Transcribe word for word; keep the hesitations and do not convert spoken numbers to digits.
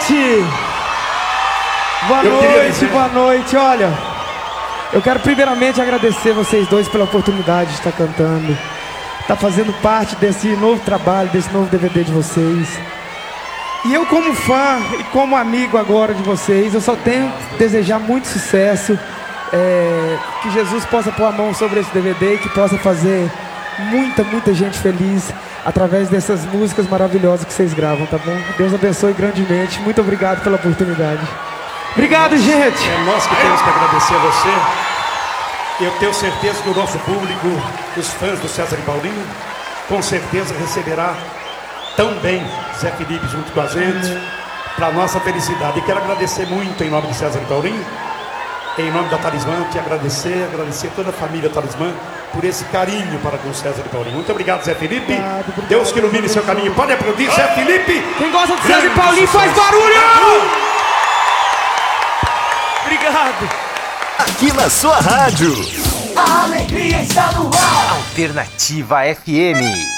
noite! Boa Eu noite, dizer... boa noite, olha. Eu quero primeiramente agradecer vocês dois pela oportunidade de estar cantando. Tá fazendo parte desse novo trabalho, desse novo D V D de vocês. E eu como fã e como amigo agora de vocês, eu só tenho que desejar muito sucesso. É, que Jesus possa pôr a mão sobre esse D V D e que possa fazer muita, muita gente feliz através dessas músicas maravilhosas que vocês gravam, tá bom? Deus abençoe grandemente. Muito obrigado pela oportunidade. Obrigado, gente! É nós que temos que agradecer a você. Eu tenho certeza que o nosso público, os fãs do César e Paulinho, com certeza receberá tão bem Zé Felipe junto com a gente, para nossa felicidade. E quero agradecer muito em nome de César e Paulinho, em nome da Talismã, te agradecer, agradecer toda a família Talismã por esse carinho para com o César e Paulinho. Muito obrigado, Zé Felipe. Obrigado, obrigado, Deus que ilumine seu caminho. Pode aplaudir, Zé Felipe. Quem gosta de César e Paulinho faz barulho! Obrigado. Aqui na sua rádio. A alegria está no ar. Alternativa F M.